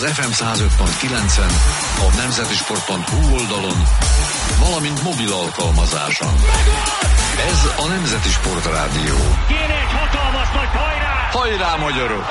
az FM 105.9-en, a nemzetisport.hu oldalon, valamint mobil alkalmazáson. Ez a Nemzeti Sport Rádió. Kéne egy hatalmas nagy hajrá! Hajrá, magyarok!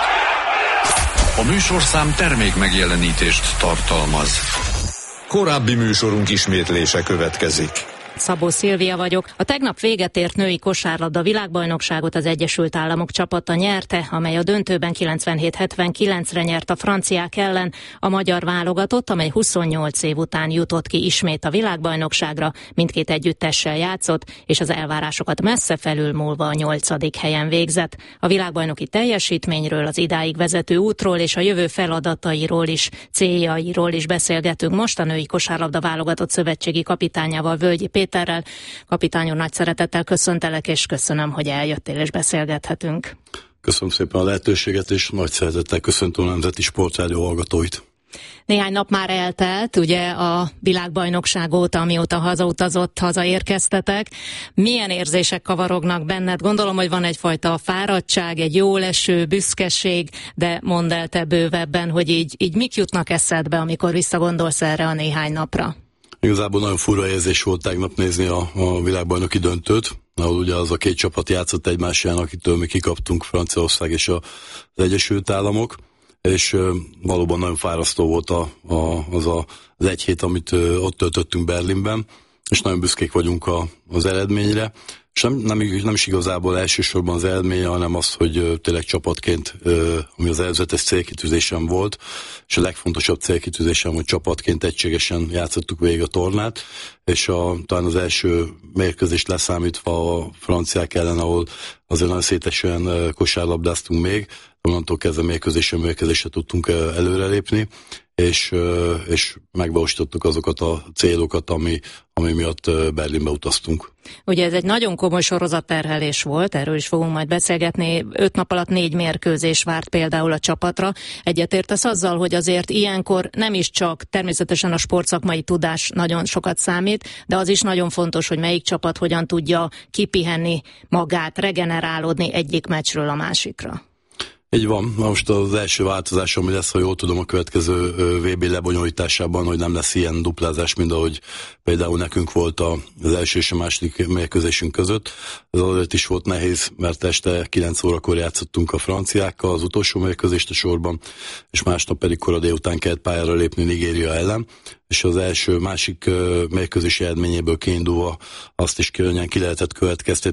A műsorszám termék megjelenítést tartalmaz. Korábbi műsorunk ismétlése következik. Szabó Szilvia vagyok. A tegnap véget ért női kosárlabda világbajnokságot az Egyesült Államok csapata nyerte, amely a döntőben 97-79-re nyert a franciák ellen. A magyar válogatott, amely 28 év után jutott ki ismét a világbajnokságra, mindkét együttessel játszott, és az elvárásokat messze felülmúlva a 8. helyen végzett. A világbajnoki teljesítményről, az idáig vezető útról és a jövő feladatairól is, céljairól is beszélgetünk most a női kosárlabda válogatott szövetségi kapitányával, Völgyi Péterrel. Kapitány úr, nagy szeretettel köszöntelek, és köszönöm, hogy eljöttél és beszélgethetünk. Köszönöm szépen a lehetőséget, és nagy szeretettel köszöntöm a Nemzeti Sport Rádió hallgatóit. Néhány nap már eltelt, ugye a világbajnokság óta, amióta hazautazott, hazaérkeztetek. Milyen érzések kavarognak benned? Gondolom, hogy van egyfajta fáradtság, egy jóleső, büszkeség, de mondd el te bővebben, hogy így mik jutnak eszedbe, amikor visszagondolsz erre a néhány napra? Igazából nagyon fura érzés volt tegnap nézni a világbajnoki döntőt, ahol ugye az a két csapat játszott egymás ellen, akitől mi kikaptunk, Franciaország és az Egyesült Államok, és valóban nagyon fárasztó volt az egy hét, amit ott töltöttünk Berlinben, és nagyon büszkék vagyunk az eredményre. És nem is igazából elsősorban az eredménye, hanem az, hogy tényleg csapatként, ami az előzetes célkitűzésem volt, és a legfontosabb célkitűzésem, hogy csapatként egységesen játszottuk végig a tornát, és talán az első mérkőzést leszámítva a franciák ellen, ahol azért nagyon szétesően kosárlabdáztunk még, onnantól kezdve mérkőzésre tudtunk előrelépni, és megvalósítottuk azokat a célokat, ami miatt Berlinbe utaztunk. Ugye ez egy nagyon komoly sorozatterhelés volt, erről is fogunk majd beszélgetni. 5 nap alatt 4 mérkőzés várt például a csapatra. Egyetértesz azzal, hogy azért ilyenkor nem is csak természetesen a sportszakmai tudás nagyon sokat számít, de az is nagyon fontos, hogy melyik csapat hogyan tudja kipihenni magát, regenerálódni egyik meccsről a másikra. Így van. Most az első változás, ami lesz, ha jól tudom, a következő VB lebonyolításában, hogy nem lesz ilyen duplázás, mint ahogy például nekünk volt az első és a második mérkőzésünk között. Ez azért is volt nehéz, mert este 9 órakor játszottunk a franciákkal az utolsó mérkőzést a sorban, és másnap pedig kora délután kellett pályára lépni Nigéria ellen, és az másik mérkőzés eredményéből kiindulva azt is könnyen ki lehetett következtetni,